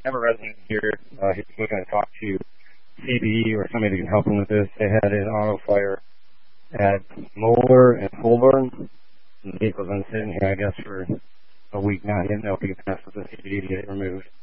have a resident here. He's looking to talk to CBE or somebody that can help him with this. They had an auto fire at Moeller and Holborn. The vehicle's been sitting here, I guess, for a week now. He didn't know if he could pass with the CBE to get it removed.